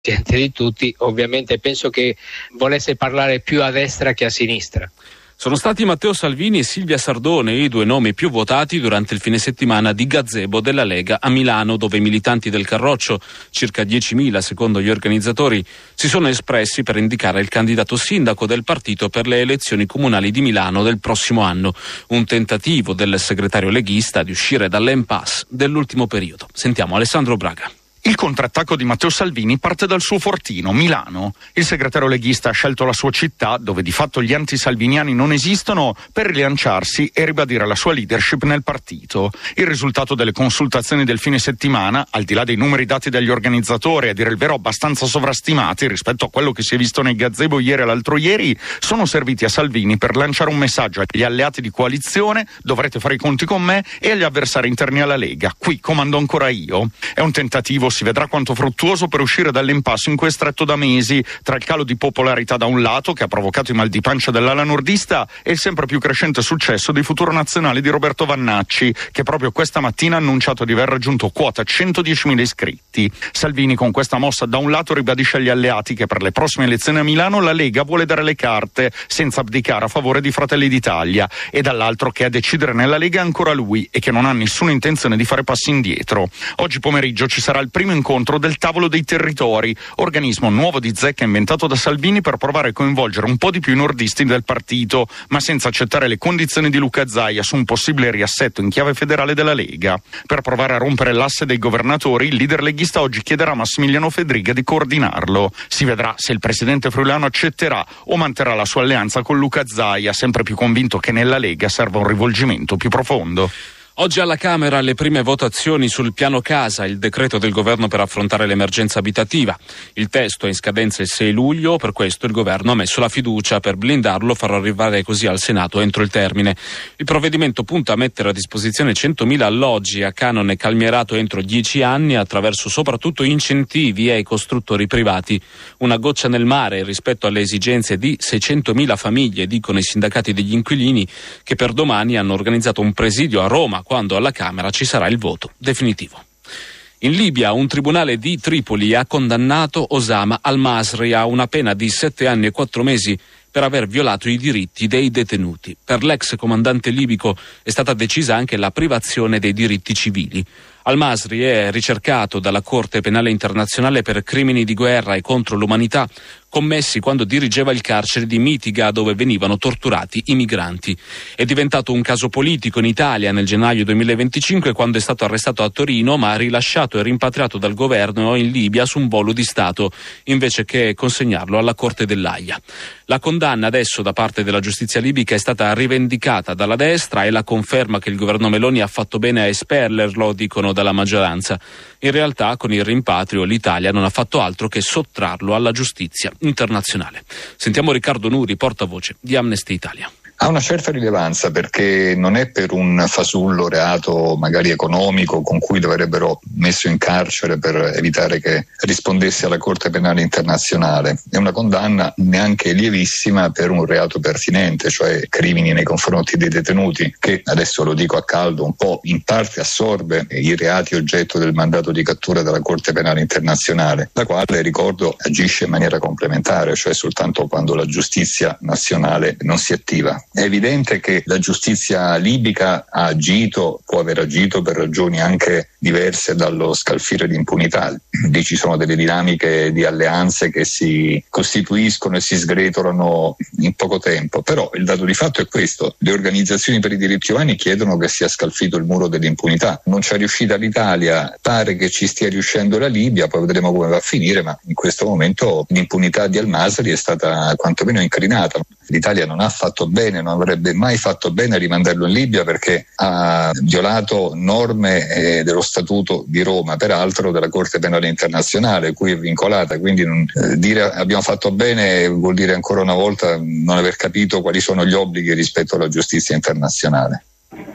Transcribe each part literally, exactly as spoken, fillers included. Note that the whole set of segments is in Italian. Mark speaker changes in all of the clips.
Speaker 1: di tutti, ovviamente penso che volesse parlare più a destra che a sinistra.
Speaker 2: Sono stati Matteo Salvini e Silvia Sardone i due nomi più votati durante il fine settimana di gazebo della Lega a Milano, dove i militanti del Carroccio, circa diecimila secondo gli organizzatori, si sono espressi per indicare il candidato sindaco del partito per le elezioni comunali di Milano del prossimo anno. Un tentativo del segretario leghista di uscire dall'impasse dell'ultimo periodo. Sentiamo Alessandro Braga.
Speaker 3: Il contrattacco di Matteo Salvini parte dal suo fortino, Milano. Il segretario leghista ha scelto la sua città, dove di fatto gli antisalviniani non esistono, per rilanciarsi e ribadire la sua leadership nel partito. Il risultato delle consultazioni del fine settimana, al di là dei numeri dati dagli organizzatori, a dire il vero abbastanza sovrastimati rispetto a quello che si è visto nei gazebo ieri e l'altro ieri, sono serviti a Salvini per lanciare un messaggio agli alleati di coalizione: dovrete fare i conti con me, e agli avversari interni alla Lega: qui comando ancora io. È un tentativo, si vedrà quanto fruttuoso, per uscire dall'impasse in cui è stretto da mesi, tra il calo di popolarità da un lato, che ha provocato i mal di pancia dell'ala nordista, e il sempre più crescente successo di Futuro Nazionale di Roberto Vannacci, che proprio questa mattina ha annunciato di aver raggiunto quota centodiecimila iscritti. Salvini con questa mossa da un lato ribadisce agli alleati che per le prossime elezioni a Milano la Lega vuole dare le carte senza abdicare a favore di Fratelli d'Italia, e dall'altro che a decidere nella Lega è ancora lui e che non ha nessuna intenzione di fare passi indietro. Oggi pomeriggio ci sarà il primo incontro del Tavolo dei Territori, organismo nuovo di zecca inventato da Salvini per provare a coinvolgere un po' di più i nordisti del partito, ma senza accettare le condizioni di Luca Zaia su un possibile riassetto in chiave federale della Lega. Per provare a rompere l'asse dei governatori, il leader leghista oggi chiederà a Massimiliano Fedriga di coordinarlo. Si vedrà se il presidente friulano accetterà o manterrà la sua alleanza con Luca Zaia, sempre più convinto che nella Lega serva un rivolgimento più profondo.
Speaker 2: Oggi alla Camera le prime votazioni sul piano casa, il decreto del governo per affrontare l'emergenza abitativa. Il testo è in scadenza il sei luglio, per questo il governo ha messo la fiducia per blindarlo, farlo arrivare così al Senato entro il termine. Il provvedimento punta a mettere a disposizione centomila alloggi a canone calmierato entro dieci anni attraverso soprattutto incentivi ai costruttori privati. Una goccia nel mare rispetto alle esigenze di seicentomila famiglie, dicono i sindacati degli inquilini, che per domani hanno organizzato un presidio a Roma, quando alla Camera ci sarà il voto definitivo. In Libia un tribunale di Tripoli ha condannato Osama al-Masri a una pena di sette anni e quattro mesi per aver violato i diritti dei detenuti. Per l'ex comandante libico è stata decisa anche la privazione dei diritti civili. Al-Masri è ricercato dalla Corte Penale Internazionale per crimini di guerra e contro l'umanità commessi quando dirigeva il carcere di Mitiga, dove venivano torturati i migranti. È diventato un caso politico in Italia nel gennaio duemilaventicinque, quando è stato arrestato a Torino ma rilasciato e rimpatriato dal governo in Libia su un volo di Stato, invece che consegnarlo alla Corte dell'Aia. La condanna adesso da parte della giustizia libica è stata rivendicata dalla destra, e la conferma che il governo Meloni ha fatto bene a espellerlo, dicono dalla maggioranza. In realtà con il rimpatrio l'Italia non ha fatto altro che sottrarlo alla giustizia internazionale. Sentiamo Riccardo Nuri, portavoce di Amnesty Italia.
Speaker 4: Ha una certa rilevanza, perché non è per un fasullo reato magari economico con cui dovrebbero messo in carcere per evitare che rispondesse alla Corte Penale Internazionale. È una condanna neanche lievissima per un reato pertinente, cioè crimini nei confronti dei detenuti, che, adesso lo dico a caldo, un po' in parte assorbe i reati oggetto del mandato di cattura della Corte Penale Internazionale, la quale, ricordo, agisce in maniera complementare, cioè soltanto quando la giustizia nazionale non si attiva. È evidente che la giustizia libica ha agito, può aver agito per ragioni anche diverse dallo scalfire di impunità. Lì ci sono delle dinamiche di alleanze che si costituiscono e si sgretolano in poco tempo, però il dato di fatto è questo: le organizzazioni per i diritti umani chiedono che sia scalfito il muro dell'impunità. Non c'è riuscita l'Italia, pare che ci stia riuscendo la Libia, poi vedremo come va a finire, ma in questo momento l'impunità di al-Masri è stata quantomeno incrinata. L'Italia non ha fatto bene, non avrebbe mai fatto bene a rimandarlo in Libia, perché ha violato norme eh, dello Statuto di Roma, peraltro della Corte Penale Internazionale, cui è vincolata. Quindi non, eh, dire abbiamo fatto bene vuol dire ancora una volta non aver capito quali sono gli obblighi rispetto alla giustizia internazionale.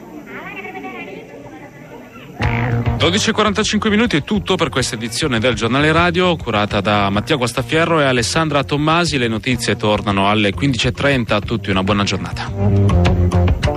Speaker 2: dodici e quarantacinque minuti è tutto per questa edizione del Giornale Radio, curata da Mattia Guastafierro e Alessandra Tommasi. Le notizie tornano alle quindici e trenta. A tutti una buona giornata.